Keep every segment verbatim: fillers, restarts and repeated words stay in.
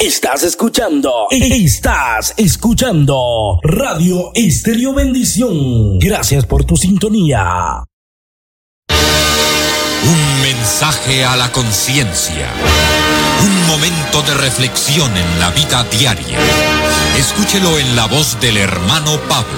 Estás escuchando, estás escuchando Radio Estéreo Bendición. Gracias por tu sintonía. Un mensaje a la conciencia. Un momento de reflexión en la vida diaria. Escúchelo en la voz del hermano Pablo.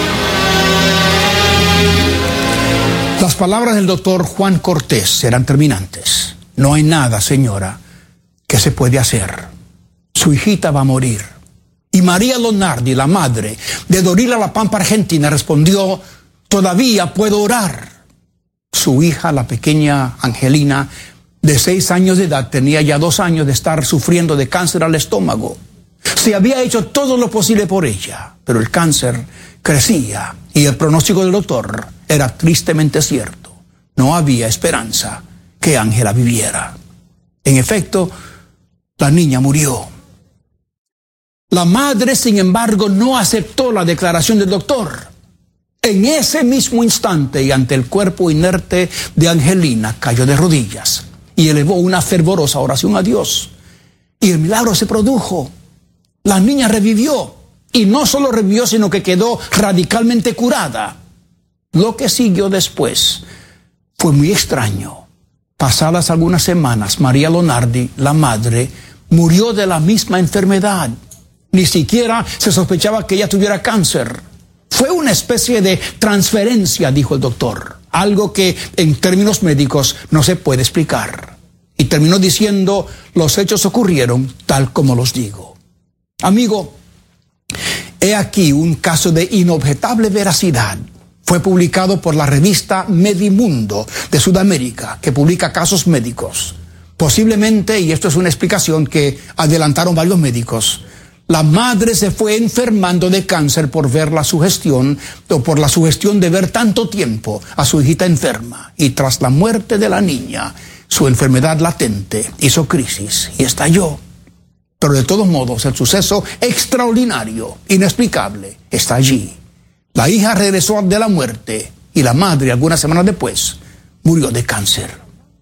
Las palabras del doctor Juan Cortés eran terminantes. No hay nada, señora, que se puede hacer. Su hijita va a morir. Y María Lonardi, la madre de Dorila La Pampa, Argentina, respondió: todavía puedo orar. Su hija, la pequeña Angelina, de seis años de edad, tenía ya dos años de estar sufriendo de cáncer al estómago. Se había hecho todo lo posible por ella, pero el cáncer crecía y el pronóstico del doctor era tristemente cierto. No había esperanza que Ángela viviera. En efecto, la niña murió. La madre, sin embargo, no aceptó la declaración del doctor. En ese mismo instante, y ante el cuerpo inerte de Angelina, cayó de rodillas y elevó una fervorosa oración a Dios. Y el milagro se produjo. La niña revivió, y no solo revivió, sino que quedó radicalmente curada. Lo que siguió después fue muy extraño. Pasadas algunas semanas, María Lonardi, la madre, murió de la misma enfermedad. Ni siquiera se sospechaba que ella tuviera cáncer. Fue una especie de transferencia, dijo el doctor. Algo que en términos médicos no se puede explicar. Y terminó diciendo: los hechos ocurrieron tal como los digo. Amigo, he aquí un caso de inobjetable veracidad. Fue publicado por la revista Medimundo de Sudamérica, que publica casos médicos. Posiblemente, y esto es una explicación que adelantaron varios médicos, la madre se fue enfermando de cáncer por ver la sugestión, o por la sugestión de ver tanto tiempo a su hijita enferma. Y tras la muerte de la niña, su enfermedad latente hizo crisis y estalló. Pero de todos modos, el suceso extraordinario, inexplicable, está allí. La hija regresó de la muerte y la madre, algunas semanas después, murió de cáncer.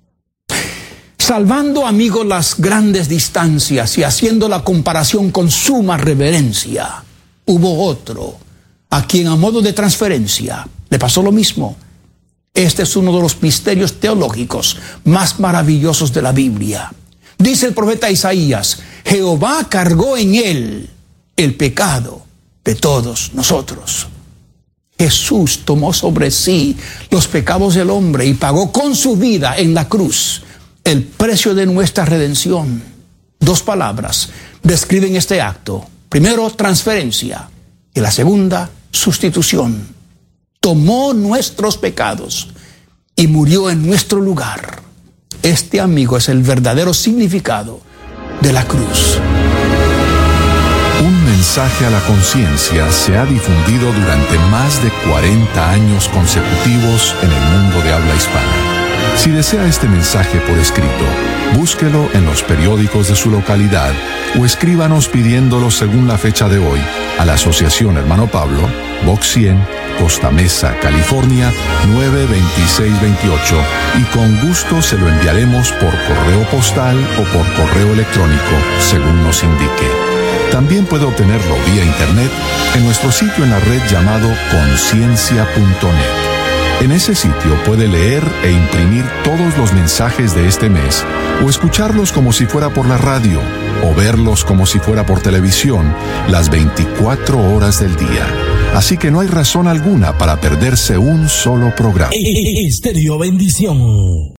Salvando, amigos, las grandes distancias y haciendo la comparación con suma reverencia, hubo otro a quien, a modo de transferencia, le pasó lo mismo. Este es uno de los misterios teológicos más maravillosos de la Biblia. Dice el profeta Isaías: Jehová cargó en él el pecado de todos nosotros. Jesús tomó sobre sí los pecados del hombre y pagó con su vida en la cruz el precio de nuestra redención. Dos palabras describen este acto. Primero, transferencia, y la segunda, sustitución. Tomó nuestros pecados y murió en nuestro lugar. Este, amigo, es el verdadero significado de la cruz. Un mensaje a la conciencia se ha difundido durante más de cuarenta años consecutivos en el mundo de habla hispana. Si desea este mensaje por escrito, búsquelo en los periódicos de su localidad o escríbanos pidiéndolo según la fecha de hoy a la Asociación Hermano Pablo, Box cien, Costa Mesa, California, nueve veintiséis veintiocho, y con gusto se lo enviaremos por correo postal o por correo electrónico, según nos indique. También puede obtenerlo vía internet en nuestro sitio en la red llamado conciencia punto net. En ese sitio puede leer e imprimir todos los mensajes de este mes, o escucharlos como si fuera por la radio, o verlos como si fuera por televisión, las veinticuatro horas del día. Así que no hay razón alguna para perderse un solo programa. Estéreo Bendición.